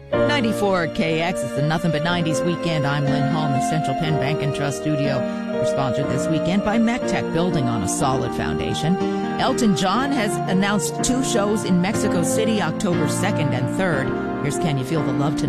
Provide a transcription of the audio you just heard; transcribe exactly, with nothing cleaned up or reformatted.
ninety-four K X is the Nothing But nineties Weekend. I'm Lynn Hall in the Central Penn Bank and Trust Studio. We're sponsored this weekend by MecTech, building on a solid foundation. Elton John has announced two shows in Mexico City, October second and third. Here's Can You Feel the Love Tonight?